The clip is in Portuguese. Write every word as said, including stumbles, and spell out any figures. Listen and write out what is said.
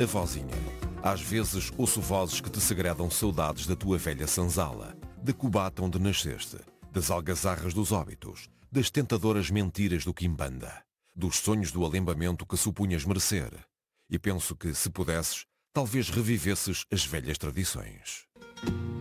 A vozinha. Às vezes ouço vozes que te segredam saudades da tua velha senzala, da Cubata onde nasceste, das algazarras dos óbitos, das tentadoras mentiras do Quimbanda, dos sonhos do alembamento que supunhas merecer. E penso que, se pudesses, talvez revivesses as velhas tradições.